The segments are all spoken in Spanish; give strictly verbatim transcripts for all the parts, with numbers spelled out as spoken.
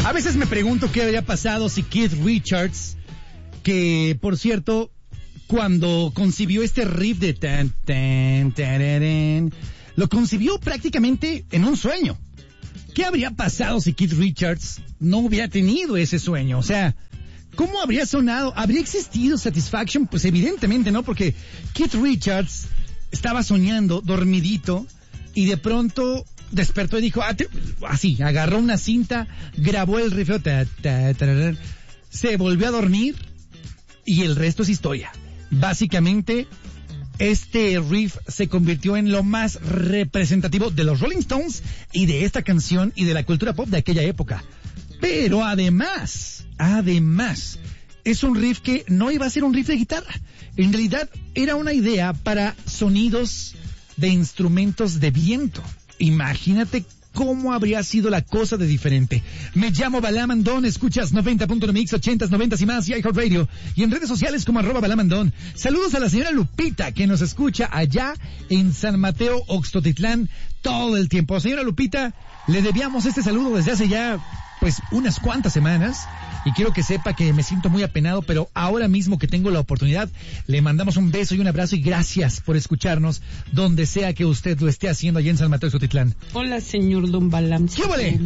A veces me pregunto qué habría pasado si Keith Richards, que por cierto, cuando concibió este riff de tan, tan, tararán, lo concibió prácticamente en un sueño. ¿Qué habría pasado si Keith Richards no hubiera tenido ese sueño? O sea, ¿cómo habría sonado? ¿Habría existido Satisfaction? Pues evidentemente no, porque Keith Richards estaba soñando, dormidito, y de pronto despertó y dijo, ah, te... así, agarró una cinta, grabó el riff, ta, ta, ta, se volvió a dormir, y el resto es historia. Básicamente, este riff se convirtió en lo más representativo de los Rolling Stones y de esta canción y de la cultura pop de aquella época. Pero además, además, es un riff que no iba a ser un riff de guitarra. En realidad era una idea para sonidos de instrumentos de viento. Imagínate cómo habría sido la cosa de diferente. Me llamo Balamandón, escuchas noventa punto nueve Mix, ochentas, noventas y más, y iHeartRadio, y en redes sociales como arroba Balamandón. Saludos a la señora Lupita, que nos escucha allá en San Mateo, Oxtotitlán, todo el tiempo. Señora Lupita, le debíamos este saludo desde hace ya, pues, unas cuantas semanas, y quiero que sepa que me siento muy apenado, pero ahora mismo que tengo la oportunidad, le mandamos un beso y un abrazo, y gracias por escucharnos, donde sea que usted lo esté haciendo allá en San Mateo, Oxtotitlán. Hola, señor Don Balam. ¿Qué vale?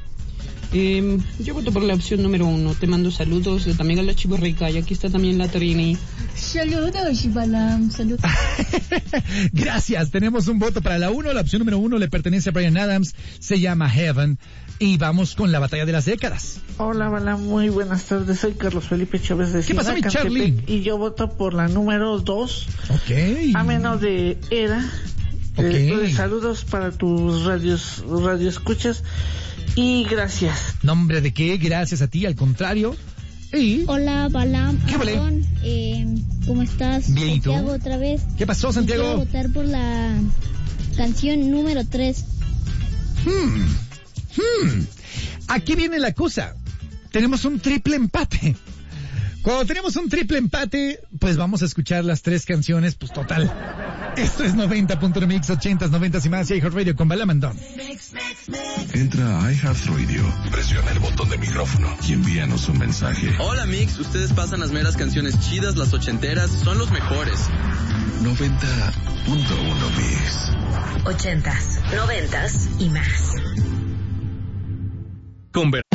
Eh, yo voto por la opción número uno. Te mando saludos de tu amiga la Chiborrica, y aquí está también la Torini. Saludos, Balam, saludos. Gracias, tenemos un voto para la uno. La opción número uno le pertenece a Bryan Adams, se llama Heaven, y vamos con la batalla de las décadas. Hola, Balam, muy buenas tardes, soy Carlos Felipe Chávez de ¿Qué pasó, mi Charlie? Y yo voto por la número dos. Ok. A menos de Era. Ok. Eh, saludos para tus radios, radioescuchas. Y gracias. ¿Nombre de qué? Gracias a ti, al contrario. Y... Hola, Balam. ¿Qué vale? Eh, ¿Cómo estás? Bien, ¿y tú? Santiago otra vez. ¿Qué pasó, Santiago? Quiero votar por la canción número tres. Hmm. Hmm. Aquí viene la cosa. Tenemos un triple empate. Cuando tenemos un triple empate, pues vamos a escuchar las tres canciones, pues total. Esto es noventa punto nueve Mix, ochentas, noventas y más, y iHeartRadio con Balamandón. Entra a iHeartRadio, presiona el botón de micrófono y envíanos un mensaje. Hola, Mix, ustedes pasan las meras canciones chidas, las ochenteras, son los mejores. noventa punto uno Mix. Ochentas, noventas y más. Con